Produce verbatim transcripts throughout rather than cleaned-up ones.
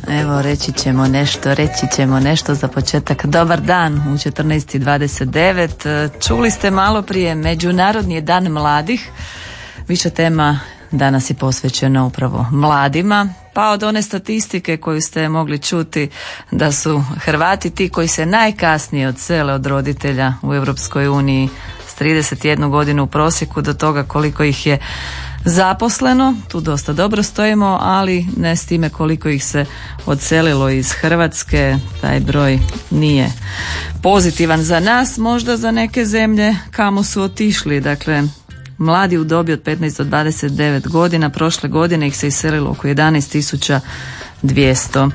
Evo, reći ćemo nešto, reći ćemo nešto za početak. Dobar dan u četrnaest i dvadeset devet. Čuli ste malo prije, Međunarodni je dan mladih. Više tema danas je posvećena upravo mladima. Pa od one statistike koju ste mogli čuti da su Hrvati ti koji se najkasnije odsele od roditelja u Europskoj uniji s trideset jednu godinu u prosjeku do toga koliko ih je zaposleno, tu dosta dobro stojimo, ali ne s time koliko ih se odselilo iz Hrvatske. Taj broj nije pozitivan za nas, možda za neke zemlje kamo su otišli. Dakle, mladi u dobi od petnaest do dvadeset devet godina, prošle godine ih se iselilo oko jedanaest tisuća dvjesto.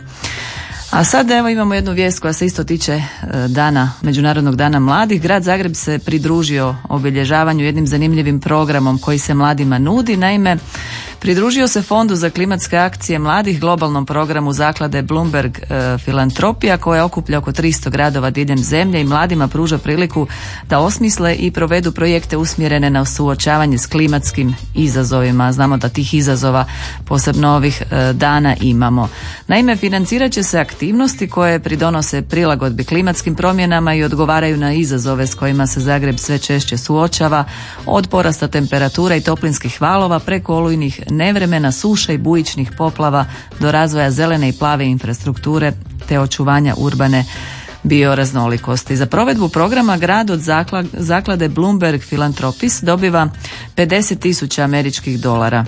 A sad evo imamo jednu vijest koja se isto tiče dana, Međunarodnog dana mladih. Grad Zagreb se pridružio obilježavanju jednim zanimljivim programom koji se mladima nudi. Naime, pridružio se Fondu za klimatske akcije mladih, globalnom programu zaklade Bloomberg e, Filantropija, koja okuplja oko tristo gradova diljem zemlje i mladima pruža priliku da osmisle i provedu projekte usmjerene na suočavanje s klimatskim izazovima. Znamo da tih izazova posebno ovih e, dana imamo. Naime, financirat će se aktivnosti koje pridonose prilagodbi klimatskim promjenama i odgovaraju na izazove s kojima se Zagreb sve češće suočava, od porasta temperatura i toplinskih valova preko olujnih nevremena, suša i bujičnih poplava do razvoja zelene i plave infrastrukture te očuvanja urbane bioraznolikosti. Za provedbu programa grad od zaklade Bloomberg Philanthropies dobiva pedeset tisuća američkih dolara.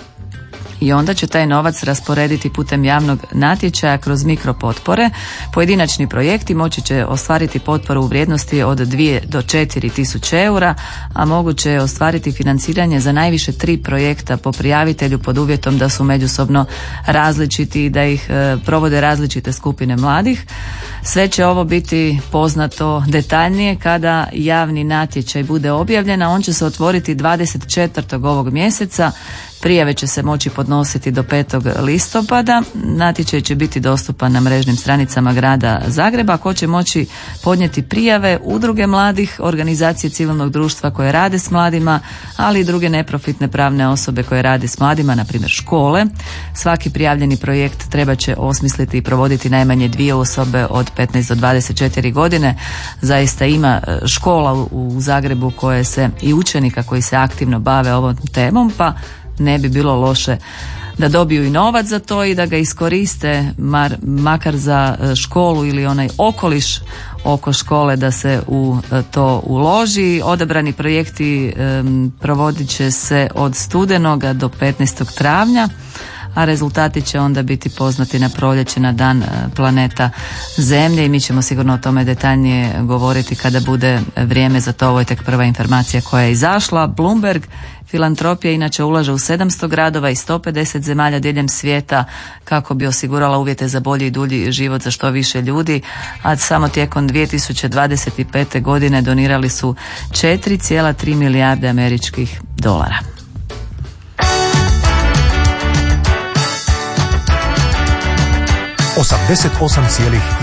I onda će taj novac rasporediti putem javnog natječaja kroz mikropotpore. Pojedinačni projekti moći će ostvariti potporu u vrijednosti od dvije do četiri tisuće eura, a moguće je ostvariti financiranje za najviše tri projekta po prijavitelju pod uvjetom da su međusobno različiti i da ih e, provode različite skupine mladih. Sve će ovo biti poznato detaljnije kada javni natječaj bude objavljen, a on će se otvoriti dvadeset četvrtog ovog mjeseca. Prijave će se moći podnositi do petog listopada. Natječaj će biti dostupan na mrežnim stranicama grada Zagreba. Ko će moći podnijeti prijave? Udruge mladih, organizacije civilnog društva koje rade s mladima, ali i druge neprofitne pravne osobe koje rade s mladima, na primjer škole. Svaki prijavljeni projekt treba će osmisliti i provoditi najmanje dvije osobe od petnaest do dvadeset četiri godine. Zaista ima škola u Zagrebu koje se i učenika koji se aktivno bave ovom temom, pa ne bi bilo loše da dobiju i novac za to i da ga iskoriste mar, makar za školu ili onaj okoliš oko škole, da se u to uloži. Odabrani projekti um, provodit će se od studenoga do petnaestog travnja, a rezultati će onda biti poznati na proljeće, na dan planeta Zemlje, i mi ćemo sigurno o tome detaljnije govoriti kada bude vrijeme za to. Ovo je tek prva informacija koja je izašla. Bloomberg Filantropija inače ulaže u sedamsto gradova i sto pedeset zemalja diljem svijeta kako bi osigurala uvjete za bolji i dulji život za što više ljudi, a samo tijekom dvije tisuće dvadeset pete. godine donirali su četiri zarez tri milijarde američkih dolara. osamdeset osam zarez